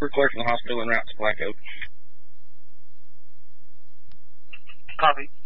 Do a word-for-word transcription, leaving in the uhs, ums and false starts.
We're clear from the hospital en route to Black Oak. Copy.